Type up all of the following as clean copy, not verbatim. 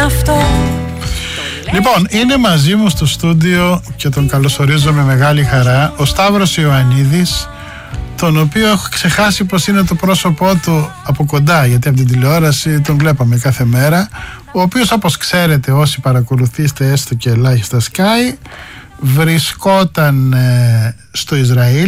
είναι αυτό. Λοιπόν, είναι μαζί μου στο στούντιο και τον καλωσορίζω με μεγάλη χαρά ο Σταύρος Ιωαννίδης, τον οποίο έχω ξεχάσει πως είναι το πρόσωπό του από κοντά, γιατί από την τηλεόραση τον βλέπαμε κάθε μέρα, ο οποίος, όπως ξέρετε όσοι παρακολουθήσετε έστω και ελάχιστα Sky, βρισκόταν στο Ισραήλ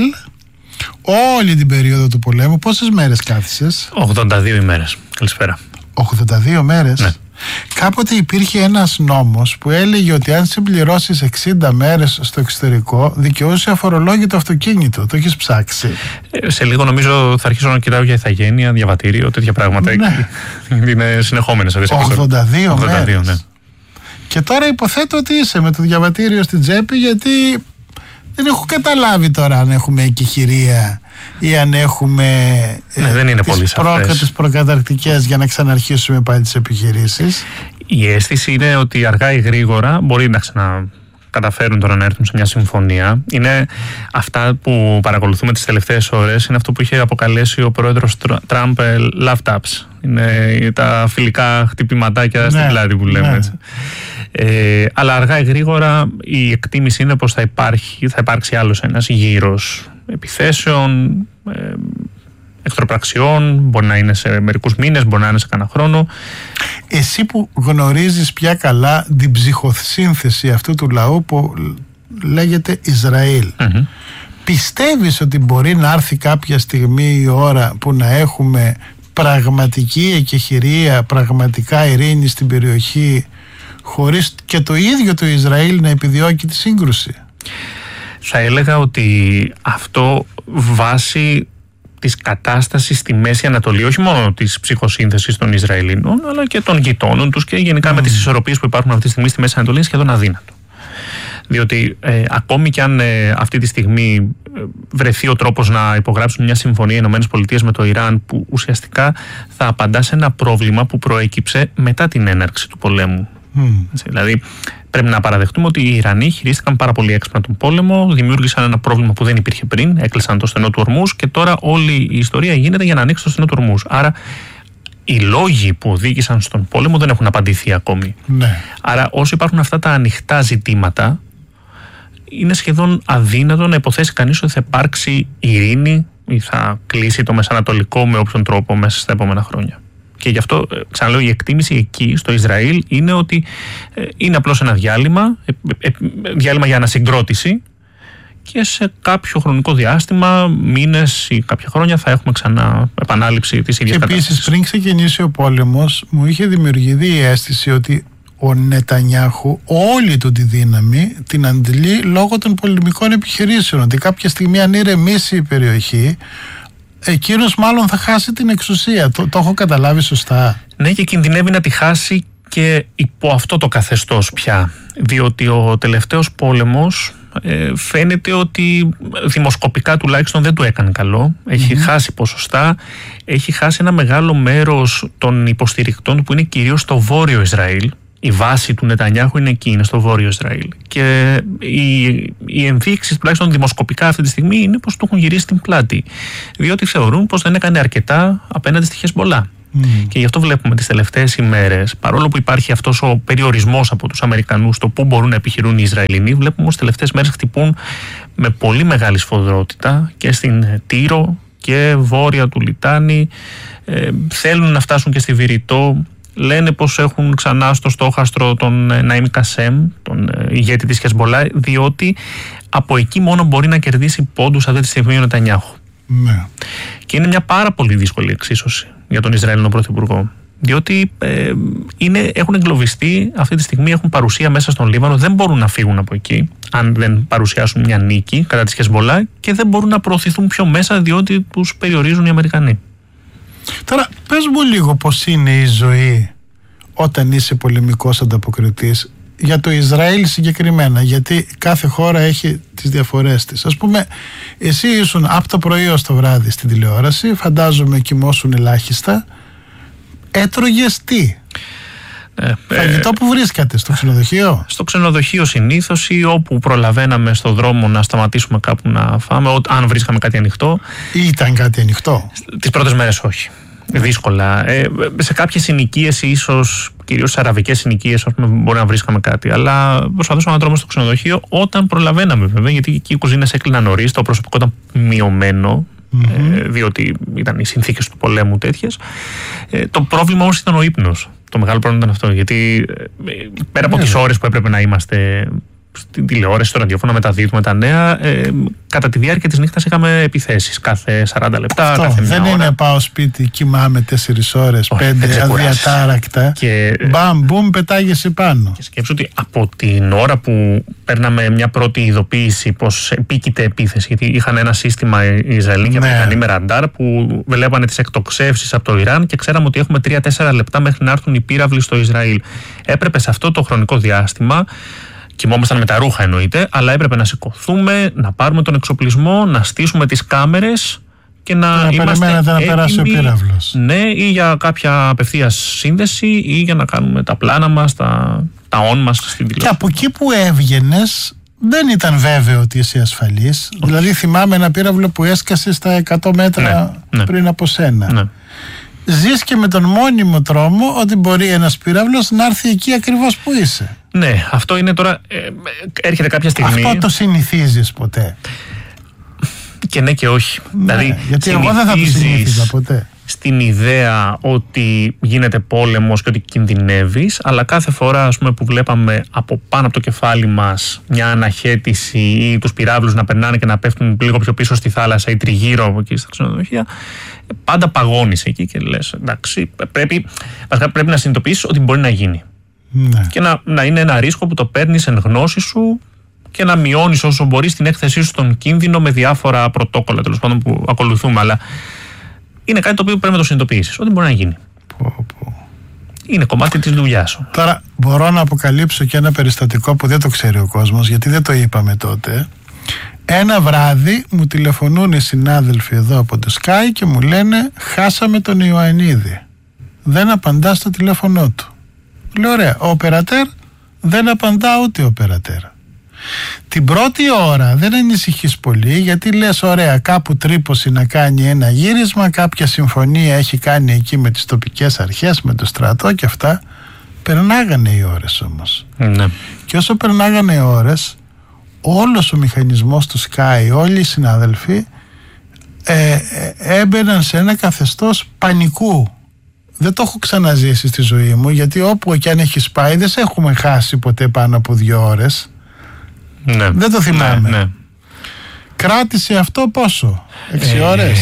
όλη την περίοδο του πολέμου. Πόσες μέρες κάθισες? 82 ημέρες. Καλησπέρα. 82 μέρες. Ναι. Κάποτε υπήρχε ένας νόμος που έλεγε ότι αν συμπληρώσεις 60 μέρες στο εξωτερικό δικαιούσε αφορολόγητο αυτοκίνητο. Το έχεις ψάξει? Σε λίγο νομίζω θα αρχίσω να κοιτάω για ηθαγένεια, διαβατήριο, τέτοια πράγματα. Ναι. Είναι συνεχόμενες αυτές. 82 μέρες. Ναι. Και τώρα υποθέτω ότι είσαι με το διαβατήριο στην τσέπη, γιατί δεν έχω καταλάβει τώρα αν έχουμε εκεχηρία ή αν έχουμε δεν είναι πολύ τις προκαταρκτικές για να ξαναρχίσουμε πάλι τις επιχειρήσεις. Η αίσθηση είναι ότι αργά ή γρήγορα μπορεί να καταφέρουν τώρα να έρθουν σε μια συμφωνία. Είναι αυτά που παρακολουθούμε τις τελευταίες ώρες, είναι αυτό που είχε αποκαλέσει ο πρόεδρος Τραμπ love taps. Είναι τα φιλικά χτυπηματάκια στην πλάτη που λέμε. Έτσι. Αλλά αργά ή γρήγορα η εκτίμηση είναι πως θα υπάρξει άλλος ένας γύρος επιθέσεων, εχθροπραξιών, μπορεί να είναι σε μερικούς μήνες, μπορεί να είναι σε κανένα χρόνο. Εσύ που γνωρίζεις πια καλά την ψυχοσύνθεση αυτού του λαού που λέγεται Ισραήλ, πιστεύεις ότι μπορεί να έρθει κάποια στιγμή η ώρα που να έχουμε πραγματική εκεχηρία, πραγματικά ειρήνη στην περιοχή, χωρίς και το ίδιο το Ισραήλ να επιδιώκει τη σύγκρουση? Θα έλεγα ότι αυτό βάσει της κατάστασης στη Μέση Ανατολή, όχι μόνο της ψυχοσύνθεσης των Ισραηλινών, αλλά και των γειτόνων τους και γενικά με τις ισορροπίες που υπάρχουν αυτή τη στιγμή στη Μέση Ανατολή, είναι σχεδόν αδύνατο. Διότι ακόμη κι αν αυτή τη στιγμή βρεθεί ο τρόπος να υπογράψουν μια συμφωνία οι ΗΠΑ με το Ιράν, που ουσιαστικά θα απαντά σε ένα πρόβλημα που προέκυψε μετά την έναρξη του πολέμου. Δηλαδή πρέπει να παραδεχτούμε ότι οι Ιρανοί χειρίστηκαν πάρα πολύ έξυπνα τον πόλεμο, δημιούργησαν ένα πρόβλημα που δεν υπήρχε πριν, έκλεισαν το στενό του Ορμούζ και τώρα όλη η ιστορία γίνεται για να ανοίξει το στενό του Ορμούζ. Άρα οι λόγοι που οδήγησαν στον πόλεμο δεν έχουν απαντηθεί ακόμη. Ναι. Άρα όσο υπάρχουν αυτά τα ανοιχτά ζητήματα, είναι σχεδόν αδύνατο να υποθέσει κανείς ότι θα υπάρξει ειρήνη ή θα κλείσει το Μεσανατολικό με όποιον τρόπο μέσα στα επόμενα χρόνια. Και γι' αυτό, ξαναλέω, η εκτίμηση εκεί στο Ισραήλ είναι ότι είναι απλώς ένα διάλειμμα για ανασυγκρότηση, και σε κάποιο χρονικό διάστημα, μήνες ή κάποια χρόνια, θα έχουμε ξανά επανάληψη της ίδιας κατάστασης. Και επίσης, πριν ξεκινήσει ο πόλεμος, μου είχε δημιουργηθεί η αίσθηση ότι ο Νετανιάχου όλη του τη δύναμη την αντλεί λόγω των πολεμικών επιχειρήσεων, ότι κάποια στιγμή αν ηρεμήσει η περιοχή, εκείνος μάλλον θα χάσει την εξουσία. Το έχω καταλάβει σωστά? Ναι, και κινδυνεύει να τη χάσει και υπό αυτό το καθεστώς πια. Διότι ο τελευταίος πόλεμος φαίνεται ότι δημοσκοπικά τουλάχιστον δεν του έκανε καλό. Έχει χάσει ποσοστά, έχει χάσει ένα μεγάλο μέρος των υποστηρικτών που είναι κυρίως στο βόρειο Ισραήλ. Η βάση του Νετανιάχου είναι εκεί, είναι στο βόρειο Ισραήλ. Και οι ενδείξεις, τουλάχιστον δημοσκοπικά αυτή τη στιγμή, είναι πως του έχουν γυρίσει την πλάτη. Διότι θεωρούν πως δεν έκανε αρκετά απέναντι στη Χεσμπολά. Και γι' αυτό βλέπουμε τις τελευταίες ημέρες, παρόλο που υπάρχει αυτός ο περιορισμός από τους Αμερικανούς στο πού μπορούν να επιχειρούν οι Ισραηλινοί, βλέπουμε ότι τις τελευταίες μέρες χτυπούν με πολύ μεγάλη σφοδρότητα και στην Τύρο και βόρεια του Λιτάνη. Θέλουν να φτάσουν και στη Βηρητό. Λένε πως έχουν ξανά στο στόχαστρο τον Ναΐμ Κασέμ, τον ηγέτη της Χεσμπολά, διότι από εκεί μόνο μπορεί να κερδίσει πόντους αυτή τη στιγμή ο Νετανιάχου. Ναι. Και είναι μια πάρα πολύ δύσκολη εξίσωση για τον Ισραηλινό Πρωθυπουργό. Διότι έχουν εγκλωβιστεί αυτή τη στιγμή, έχουν παρουσία μέσα στον Λίβανο, δεν μπορούν να φύγουν από εκεί, αν δεν παρουσιάσουν μια νίκη κατά της Χεσμπολά, και δεν μπορούν να προωθηθούν πιο μέσα, διότι τους περιορίζουν οι Αμερικανοί. Τώρα, πες μου λίγο πώς είναι η ζωή όταν είσαι πολεμικός ανταποκριτής, για το Ισραήλ συγκεκριμένα, γιατί κάθε χώρα έχει τις διαφορές της. Ας πούμε, εσύ ήσουν από το πρωί ως το βράδυ στην τηλεόραση, φαντάζομαι κοιμόσουν ελάχιστα. Έτρωγες τι? Φαγητό που βρίσκατε, στο ξενοδοχείο? Στο ξενοδοχείο συνήθως, ή όπου προλαβαίναμε στο δρόμο να σταματήσουμε κάπου να φάμε, αν βρίσκαμε κάτι ανοιχτό. Ήταν κάτι ανοιχτό? Τις πρώτες μέρες όχι. Δύσκολα. Σε κάποιες συνοικίες ίσως κυρίως στις αραβικές συνοικίες, μπορεί να βρίσκαμε κάτι. Αλλά προσπαθούσαμε να τρώμε στο ξενοδοχείο όταν προλαβαίναμε, βέβαια, γιατί εκεί οι κουζίνες έκλειναν νωρίς, το προσωπικό ήταν μειωμένο. Διότι ήταν οι συνθήκες του πολέμου τέτοιες. Το πρόβλημα όμως ήταν ο ύπνος. Το μεγάλο πρόβλημα ήταν αυτό. Γιατί πέρα από τις ώρες που έπρεπε να είμαστε στην τηλεόραση, στο ραδιόφωνο, μεταδίδουμε τα νέα, κατά τη διάρκεια της νύχτας είχαμε επιθέσεις κάθε 40 λεπτά. Αυτό, κάθε μια δεν ώρα. είναι πάω σπίτι, κοιμάμαι 4 ώρες, 5 αδιατάρακτα. Και μπαμ, μπουμ, πετάγεσαι πάνω. Και σκέψου ότι από την ώρα που παίρναμε μια πρώτη ειδοποίηση πως επίκειται επίθεση, γιατί είχαν ένα σύστημα οι Ισραηλοί και Αμερικανοί με ραντάρ που βλέπανε τις εκτοξεύσεις από το Ιράν και ξέραμε ότι έχουμε 3-4 λεπτά μέχρι να έρθουν οι πύραυλοι στο Ισραήλ. Έπρεπε σε αυτό το χρονικό διάστημα. Κοιμόμασταν με τα ρούχα εννοείται, αλλά έπρεπε να σηκωθούμε, να πάρουμε τον εξοπλισμό, να στήσουμε τις κάμερες και να είμαστε έτοιμοι, να περάσει ο πύραυλος. Ναι, ή για κάποια απευθείας σύνδεση ή για να κάνουμε τα πλάνα μας, τα on μας στην τηλεόραση. Και από εκεί που έβγαινες δεν ήταν βέβαιο ότι είσαι ασφαλής. Δηλαδή θυμάμαι ένα πύραυλο που έσκασε στα 100 μέτρα πριν από σένα. Ναι. Ζεις και με τον μόνιμο τρόμο ότι μπορεί ένας πύραυλος να έρθει εκεί ακριβώς που είσαι. Ναι, αυτό είναι τώρα. Έρχεται κάποια στιγμή. Αυτό το συνηθίζεις ποτέ? Και ναι και όχι. Ναι, δηλαδή, γιατί εγώ δεν θα το συνήθιζα ποτέ. Στην ιδέα ότι γίνεται πόλεμος και ότι κινδυνεύεις, αλλά κάθε φορά, ας πούμε, που βλέπαμε από πάνω από το κεφάλι μας μια αναχέτηση ή τους πυράβλους να περνάνε και να πέφτουν λίγο πιο πίσω στη θάλασσα ή τριγύρω από εκεί στα ξενοδοχεία, πάντα παγώνεις εκεί και λες εντάξει, πρέπει να συνειδητοποιήσεις ότι μπορεί να γίνει. Ναι. Και να είναι ένα ρίσκο που το παίρνεις εν γνώση σου και να μειώνεις όσο μπορείς την έκθεσή σου στον κίνδυνο με διάφορα πρωτόκολλα τέλος πάντων που ακολουθούμε. Αλλά είναι κάτι το οποίο πρέπει να το συνειδητοποιήσεις ότι μπορεί να γίνει. Είναι κομμάτι της δουλειάς σου. Τώρα μπορώ να αποκαλύψω και ένα περιστατικό που δεν το ξέρει ο κόσμος, γιατί δεν το είπαμε τότε. Ένα βράδυ μου τηλεφωνούν οι συνάδελφοι εδώ από το Sky και μου λένε χάσαμε τον Ιωαννίδη. Δεν απαντά στο τηλέφωνό του. Λέω ωραία, ο οπερατέρ δεν απαντά ούτε ο οπερατέρ. Την πρώτη ώρα δεν ανησυχείς πολύ, γιατί λες ωραία, κάπου τρύπωσε να κάνει ένα γύρισμα, κάποια συμφωνία έχει κάνει εκεί με τις τοπικές αρχές, με το στρατό και αυτά. Περνάγανε οι ώρες όμως. Ναι. Και όσο περνάγανε οι ώρες, όλος ο μηχανισμός του Sky, όλοι οι συνάδελφοι έμπαιναν σε ένα καθεστώς πανικού. Δεν το έχω ξαναζήσει στη ζωή μου, γιατί όπου και αν έχει πάει δεν σε έχουμε χάσει ποτέ πάνω από 2 ώρες. Ναι. Δεν το θυμάμαι. Ναι. Κράτησε αυτό πόσο? 6 ώρες?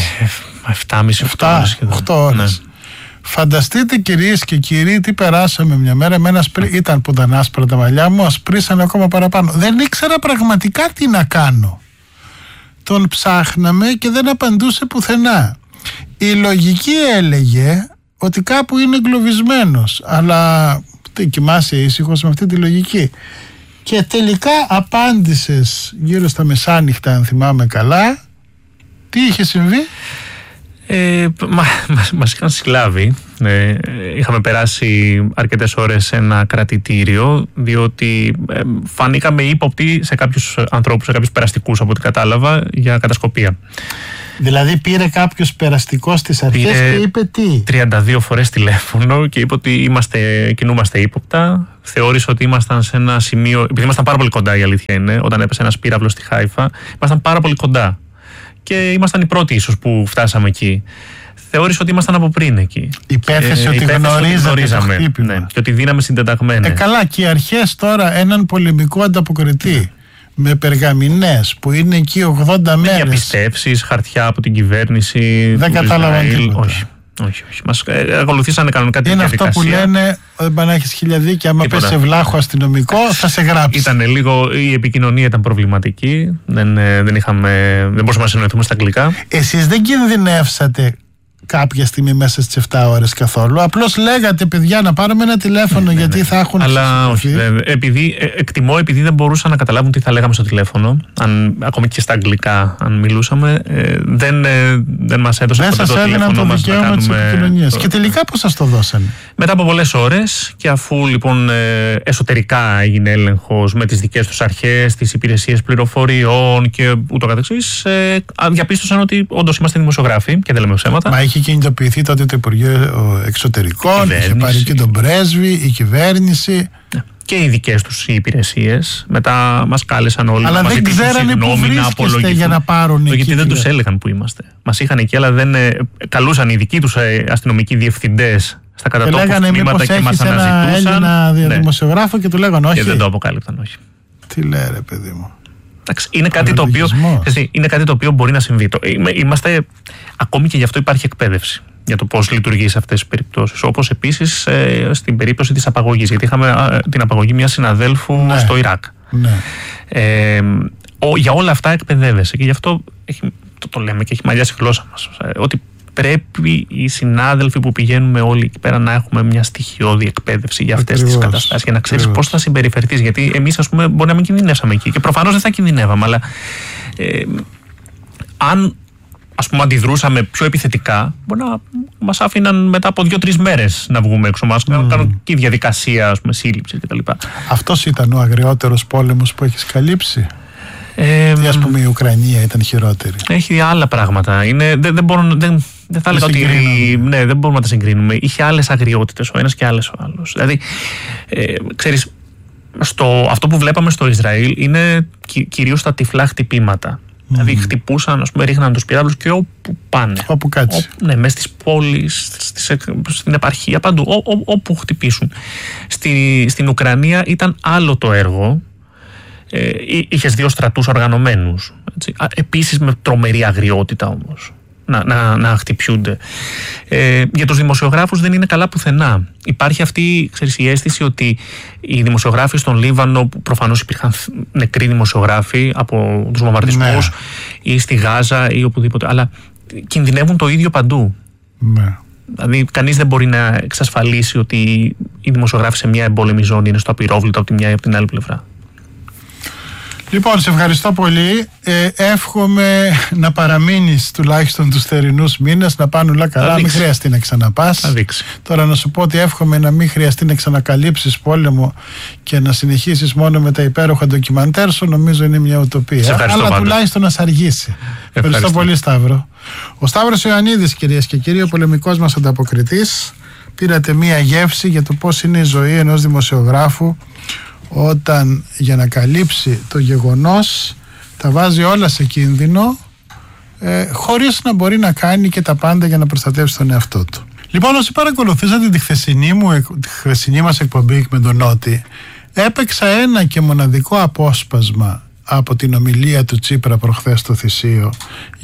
7,5-8 ώρες. Ναι. Φανταστείτε κυρίες και κύριοι τι περάσαμε μια μέρα. Ήταν που ήταν άσπρα τα μαλλιά μου, ασπρίσανε ακόμα παραπάνω. Δεν ήξερα πραγματικά τι να κάνω. Τον ψάχναμε και δεν απαντούσε πουθενά. Η λογική έλεγε ότι κάπου είναι εγκλωβισμένος, αλλά κοιμάσαι ήσυχος με αυτή τη λογική. Και τελικά απάντησες γύρω στα μεσάνυχτα, αν θυμάμαι καλά. Τι είχε συμβεί? Μας είχαν συλλάβει. Είχαμε περάσει αρκετές ώρες σε ένα κρατητήριο, διότι φανήκαμε ύποπτοι σε κάποιους ανθρώπους, σε κάποιους περαστικούς από ό,τι κατάλαβα, για κατασκοπία. Δηλαδή πήρε κάποιος περαστικό στις αρχές και είπε τι? 32 φορές τηλέφωνο και είπε ότι κινούμαστε ύποπτα. Θεώρησε ότι ήμασταν σε ένα σημείο, επειδή ήμασταν πάρα πολύ κοντά, η αλήθεια είναι, όταν έπεσε ένας πύραυλος στη Χάιφα, ήμασταν πάρα πολύ κοντά. Και ήμασταν οι πρώτοι ίσως που φτάσαμε εκεί. Θεώρησε ότι ήμασταν από πριν εκεί. Υπέθεσε ότι γνωρίζαμε το χτύπημα. Ναι, και ότι δίναμε συντεταγμένες. Καλά, και οι αρχές τώρα έναν πολεμικό ανταποκριτή με περγαμηνές που είναι εκεί 80 μέρες. Με διαπιστεύσεις, χαρτιά από την κυβέρνηση. Δεν κατάλαβαν τίποτα. Όχι. Μας ακολουθήσανε κανονικά την διαδικασία. Είναι αυτό που λένε, δεν πάνε να έχεις χιλιαδίκια, άμα πες σε βλάχο αστυνομικό θα σε γράψει. Ήταν λίγο, η επικοινωνία ήταν προβληματική, δεν μπορούσαμε να συνοηθούμε στα αγγλικά. Εσείς δεν κινδυνεύσατε κάποια στιγμή μέσα στις 7 ώρες καθόλου? Απλώς λέγατε παιδιά να πάρουμε ένα τηλέφωνο γιατί θα έχουν. Αλλά όχι, εκτιμώ επειδή δεν μπορούσαν να καταλάβουν τι θα λέγαμε στο τηλέφωνο, ακόμα και στα αγγλικά αν μιλούσαμε, δεν μας έδωσαν ποτέ το τηλέφωνο μας να κάνουμε. Και τελικά πώς σας το δώσανε? Μετά από πολλές ώρες και αφού λοιπόν εσωτερικά έγινε έλεγχος με τις δικές τους αρχές, τις υπηρεσίες πληροφοριών και ούτω καθεξής, διαπίστωσαν ότι όντως είμαστε δημοσιογράφοι και δεν λέμε ψέματα. είχε κινητοποιηθεί τότε το Υπουργείο Εξωτερικών, είχε πάρει και τον πρέσβη, η κυβέρνηση. Και οι δικές τους υπηρεσίες. Μετά μας κάλεσαν όλοι. Αλλά δεν ξέρανε που βρίσκεστε για να πάρουν εκεί. Γιατί δεν τους έλεγαν που είμαστε. Μας είχαν εκεί, αλλά δεν καλούσαν οι δικοί τους αστυνομικοί διευθυντές στα κατατόπους τμήματα και μας αναζητούσαν. Ένα δημοσιογράφο και του λέγανε όχι. Και δεν το αποκάλυπταν, όχι. Τι λέει ρε παιδί μου. Είναι κάτι το οποίο μπορεί να συμβεί. Είμαστε, ακόμη και γι' αυτό υπάρχει εκπαίδευση για το πώς λειτουργεί σε αυτές τις περιπτώσεις. Όπως επίσης στην περίπτωση της απαγωγής. Γιατί είχαμε την απαγωγή μιας συναδέλφου στο Ιράκ. Ναι. Για όλα αυτά εκπαιδεύεσαι. Και γι' αυτό το λέμε και έχει μαλλιάσει η γλώσσα μας. Ότι πρέπει οι συνάδελφοι που πηγαίνουμε όλοι εκεί πέρα να έχουμε μια στοιχειώδη εκπαίδευση για αυτές τις καταστάσεις. Για να ξέρεις πώς θα συμπεριφερθείς. Γιατί εμείς, ας πούμε, μπορεί να μην κινδυνεύσαμε εκεί. Και προφανώς δεν θα κινδυνεύαμε. Αλλά αν, ας πούμε, αντιδρούσαμε πιο επιθετικά, μπορεί να μας άφηναν μετά από 2-3 μέρες να βγούμε έξω. Μας κάνουν και διαδικασία, ας πούμε, σύλληψη κτλ. Αυτός ήταν ο αγριότερος πόλεμος που έχεις καλύψει? Ή ας πούμε η Ουκρανία ήταν χειρότερη? Έχει άλλα πράγματα. Δεν θα έλεγα ότι. Ναι, δεν μπορούμε να τα συγκρίνουμε. Είχε άλλες αγριότητες ο ένας και άλλες ο άλλος. Δηλαδή, ξέρεις, αυτό που βλέπαμε στο Ισραήλ είναι κυρίως τα τυφλά χτυπήματα. Δηλαδή χτυπούσαν, ας πούμε, ρίχναν τους πυράβλους και όπου πάνε. Όπου κάτσει. Ναι, μέσα στις πόλεις, στην επαρχία, παντού, όπου χτυπήσουν. Στην Ουκρανία ήταν άλλο το έργο. Είχες 2 στρατούς οργανωμένους. Επίσης με τρομερή αγριότητα όμως. Να χτυπιούνται. Για τους δημοσιογράφους δεν είναι καλά πουθενά. Υπάρχει αυτή, ξέρεις, η αίσθηση ότι οι δημοσιογράφοι στον Λίβανο, που προφανώς υπήρχαν νεκροί δημοσιογράφοι από τους βομβαρδισμούς, ή στη Γάζα ή οπουδήποτε, αλλά κινδυνεύουν το ίδιο παντού. Ναι. Δηλαδή κανείς δεν μπορεί να εξασφαλίσει ότι οι δημοσιογράφοι σε μια εμπόλεμη ζώνη είναι στο απειρόβλητο από τη μια ή από την άλλη πλευρά. Λοιπόν, σε ευχαριστώ πολύ. Εύχομαι να παραμείνεις τουλάχιστον τους θερινούς μήνες, να πάνε όλα καλά, μην χρειαστεί να ξαναπάς. Τώρα να σου πω ότι εύχομαι να μην χρειαστεί να ξανακαλύψεις πόλεμο και να συνεχίσεις μόνο με τα υπέροχα ντοκιμαντέρ σου, νομίζω είναι μια ουτοπία. Αλλά πάντα, τουλάχιστον να σ' αργήσει. Ευχαριστώ πολύ, Σταύρο. Ο Σταύρος Ιωαννίδης, κυρίες και κύριοι, ο πολεμικός μας ανταποκριτής. Πήρατε μια γεύση για το πώς είναι η ζωή ενός δημοσιογράφου όταν για να καλύψει το γεγονός τα βάζει όλα σε κίνδυνο, χωρίς να μπορεί να κάνει και τα πάντα για να προστατεύσει τον εαυτό του. Λοιπόν, όσοι παρακολουθήσατε τη χθεσινή μας εκπομπή με τον Νότι, έπαιξα ένα και μοναδικό απόσπασμα από την ομιλία του Τσίπρα προχθές στο Θησείο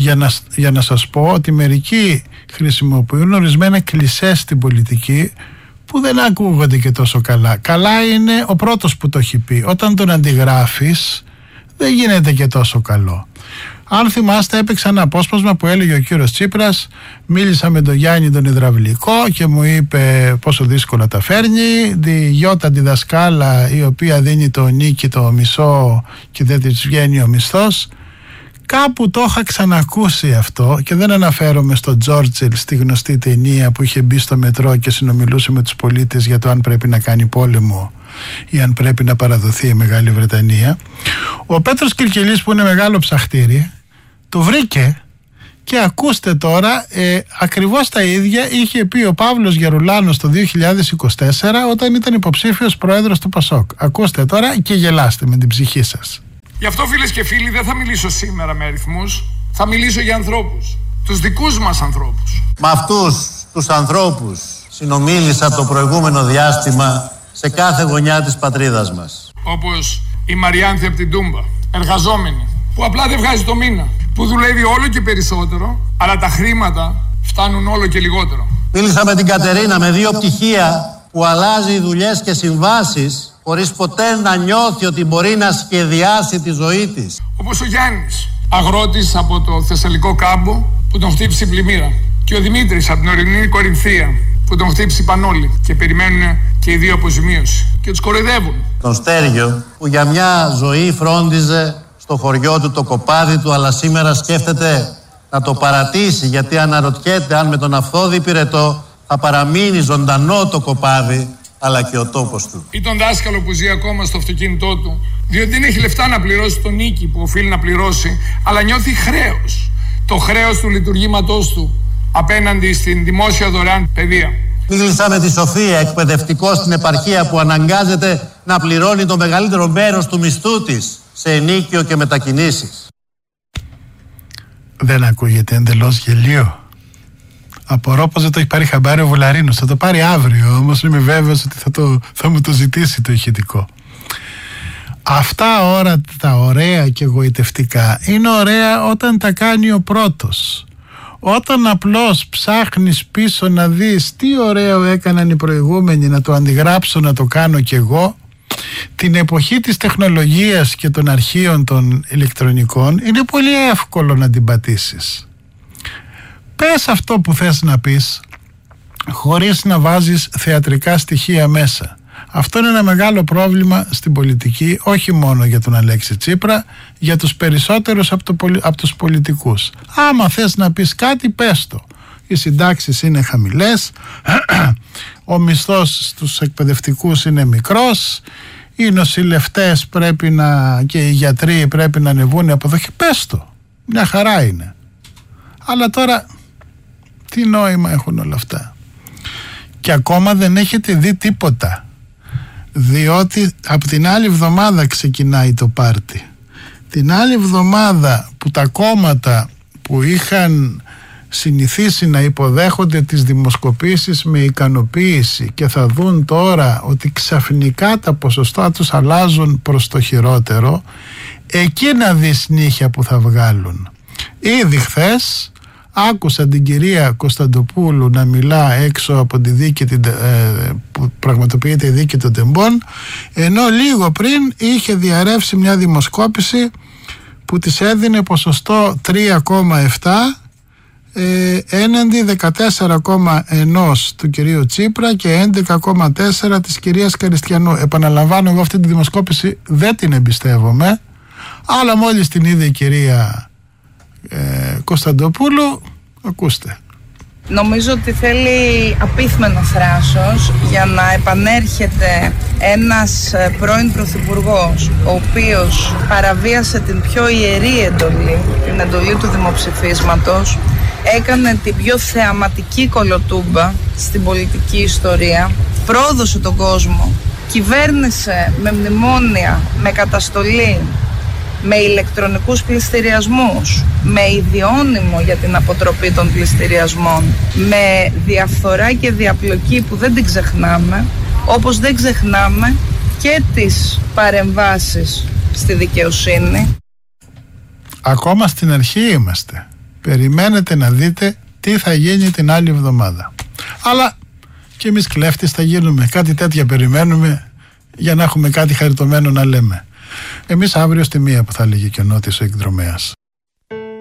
για να σας πω ότι μερικοί χρησιμοποιούν ορισμένα κλισέ στην πολιτική που δεν ακούγονται και τόσο καλά. Καλά είναι ο πρώτος που το έχει πει. Όταν τον αντιγράφεις δεν γίνεται και τόσο καλό. Αν θυμάστε, έπαιξα ένα απόσπασμα που έλεγε ο κύριος Τσίπρας, μίλησα με τον Γιάννη τον υδραυλικό και μου είπε πόσο δύσκολα τα φέρνει, τη Γιώτα τη δασκάλα η οποία δίνει το νίκη το μισό και δεν της βγαίνει ο μισθός. Κάπου το είχα ξανακούσει αυτό και δεν αναφέρομαι στο Τζόρτσιλ, στη γνωστή ταινία που είχε μπει στο μετρό και συνομιλούσε με τους πολίτες για το αν πρέπει να κάνει πόλεμο ή αν πρέπει να παραδοθεί η Μεγάλη Βρετανία. Ο Πέτρος Κυρκελής, που είναι μεγάλο ψαχτήρι, το βρήκε και ακούστε τώρα, ακριβώς τα ίδια είχε πει ο Παύλος Γερουλάνος το 2024 όταν ήταν υποψήφιος πρόεδρος του ΠΑΣΟΚ. Ακούστε τώρα και γελάστε με την ψυχή σας. Γι' αυτό, φίλες και φίλοι, δεν θα μιλήσω σήμερα με αριθμούς, θα μιλήσω για ανθρώπους, τους δικούς μας ανθρώπους. Με αυτούς τους ανθρώπους συνομίλησα το προηγούμενο διάστημα σε κάθε γωνιά της πατρίδας μας. Όπως η Μαριάνθη από την Τούμπα, εργαζόμενη, που απλά δεν βγάζει το μήνα, που δουλεύει όλο και περισσότερο, αλλά τα χρήματα φτάνουν όλο και λιγότερο. Μίλησα με την Κατερίνα με 2 πτυχία που αλλάζει δουλειές και συμβάσεις χωρίς ποτέ να νιώθει ότι μπορεί να σχεδιάσει τη ζωή της. Όπως ο Γιάννης, αγρότης από το Θεσσαλικό κάμπο που τον χτύπησε η πλημμύρα. Και ο Δημήτρης από την ορεινή Κορινθία που τον χτύπησε η Πανόλη και περιμένουν και οι 2 αποζημίωση. Και τους κοροϊδεύουν. Τον Στέργιο που για μια ζωή φρόντιζε στο χωριό του το κοπάδι του, αλλά σήμερα σκέφτεται να το παρατήσει γιατί αναρωτιέται αν με τον Αυθόδη Πυρετό θα παραμείνει ζωντανό το κοπάδι αλλά και ο τόπος του. Ή τον δάσκαλο που ζει ακόμα στο αυτοκίνητό του, διότι δεν έχει λεφτά να πληρώσει τον νίκη που οφείλει να πληρώσει, αλλά νιώθει χρέος. Το χρέος του λειτουργήματός του απέναντι στην δημόσια δωρεάν παιδεία. Μίλησα με τη Σοφία, εκπαιδευτικό στην επαρχία που αναγκάζεται να πληρώνει το μεγαλύτερο μέρος του μισθού της σε ενίκιο και μετακινήσεις. Δεν ακούγεται εντελώς γελίο? Απορώ πως δεν το έχει πάρει χαμπάρι ο Βουλαρίνος. Θα το πάρει αύριο, όμως είμαι βέβαιος ότι θα μου το ζητήσει το ηχητικό. Αυτά όλα τα ωραία και γοητευτικά είναι ωραία όταν τα κάνει ο πρώτος. Όταν απλώς ψάχνεις πίσω να δεις τι ωραίο έκαναν οι προηγούμενοι, να το αντιγράψω, να το κάνω κι εγώ, την εποχή της τεχνολογίας και των αρχείων των ηλεκτρονικών είναι πολύ εύκολο να την πατήσεις. Πες αυτό που θες να πεις χωρίς να βάζεις θεατρικά στοιχεία μέσα. Αυτό είναι ένα μεγάλο πρόβλημα στην πολιτική, όχι μόνο για τον Αλέξη Τσίπρα, για τους περισσότερους από τους πολιτικούς. Άμα θες να πεις κάτι, πες το. Οι συντάξεις είναι χαμηλές, ο μισθός στους εκπαιδευτικούς είναι μικρός, οι νοσηλευτές και οι γιατροί πρέπει να ανεβούν από εδώ και πες το. Μια χαρά είναι. Αλλά τώρα τι νόημα έχουν όλα αυτά? Και ακόμα δεν έχετε δει τίποτα, διότι από την άλλη εβδομάδα ξεκινάει το πάρτι. Την άλλη εβδομάδα που τα κόμματα που είχαν συνηθίσει να υποδέχονται τις δημοσκοπήσεις με ικανοποίηση και θα δουν τώρα ότι ξαφνικά τα ποσοστά τους αλλάζουν προς το χειρότερο, εκεί να δεις νύχια που θα βγάλουν. Ήδη χθες άκουσα την κυρία Κωνσταντοπούλου να μιλά έξω από τη δίκη που πραγματοποιείται η δίκη των Τεμπών, ενώ λίγο πριν είχε διαρρεύσει μια δημοσκόπηση που της έδινε ποσοστό 3,7 έναντι 14,1 του κυρίου Τσίπρα και 11,4 της κυρίας Καριστιανού. Επαναλαμβάνω, εγώ αυτή τη δημοσκόπηση δεν την εμπιστεύομαι, αλλά μόλις την είδε η κυρία Κωνσταντοπούλου, ακούστε. Νομίζω ότι θέλει απίθμενο θράσος για να επανέρχεται ένας πρώην πρωθυπουργός, ο οποίος παραβίασε την πιο ιερή εντολή, την εντολή του δημοψηφίσματος, έκανε την πιο θεαματική κολοτούμπα στην πολιτική ιστορία, πρόδωσε τον κόσμο, κυβέρνησε με μνημόνια, με καταστολή, με ηλεκτρονικούς πληστηριασμούς, με ιδιώνυμο για την αποτροπή των πληστηριασμών, με διαφθορά και διαπλοκή που δεν την ξεχνάμε, όπως δεν ξεχνάμε και τις παρεμβάσεις στη δικαιοσύνη. Ακόμα στην αρχή είμαστε. Περιμένετε να δείτε τι θα γίνει την άλλη εβδομάδα. Αλλά και εμείς κλέφτες θα γίνουμε. Κάτι τέτοια περιμένουμε για να έχουμε κάτι χαριτωμένο να λέμε. Εμείς αύριο στη 1 που θα λέγει και ο Νότης ο εκδρομέας.